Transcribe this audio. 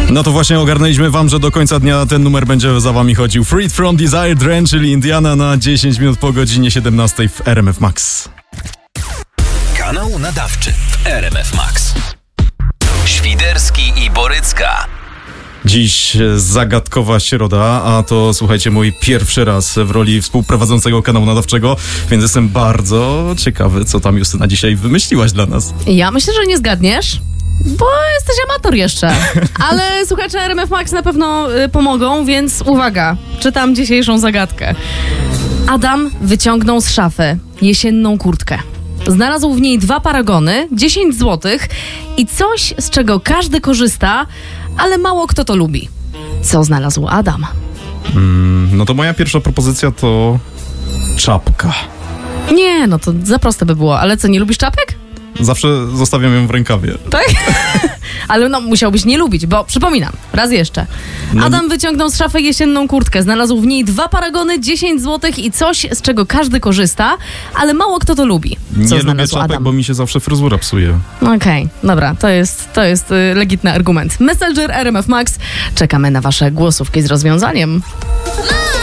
No to właśnie ogarnęliśmy wam, że do końca dnia ten numer będzie za wami chodził. Freed from Desired Rain, czyli Indiana na 10 minut po godzinie 17 w RMF Max. Kanał nadawczy w RMF Max. Świderski i Borycka. Dziś zagadkowa środa, a to słuchajcie, mój pierwszy raz w roli współprowadzącego kanału nadawczego, więc jestem bardzo ciekawy, co tam Justyna dzisiaj wymyśliłaś dla nas. Ja myślę, że nie zgadniesz, bo jesteś amator jeszcze. Ale słuchacze RMF Max na pewno pomogą, więc uwaga, czytam dzisiejszą zagadkę. Adam wyciągnął z szafy jesienną kurtkę. Znalazł w niej 2 paragony, 10 zł i coś, z czego każdy korzysta, ale mało kto to lubi. Co znalazł Adam? No to moja pierwsza propozycja to czapka. Nie, no to za proste by było. Ale co, nie lubisz czapek? Zawsze zostawiam ją w rękawie. Tak? Ale no musiałbyś nie lubić, bo przypominam, raz jeszcze. Adam wyciągnął z szafy jesienną kurtkę. Znalazł w niej 2 paragony, 10 zł i coś, z czego każdy korzysta, ale mało kto to lubi. Co Nie lubię czapek, Adam? bo mi się zawsze fryzura psuje. Okej, dobra, to jest legitny argument. Messenger RMF Max. Czekamy na wasze głosówki z rozwiązaniem.